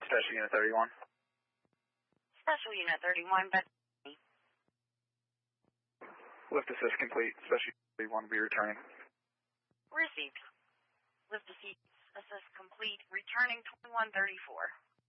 Special Unit 31. Special Unit 31, but... Lift assist complete. Special Unit 31 will be returning. Received. Lift assist complete. Returning 2134.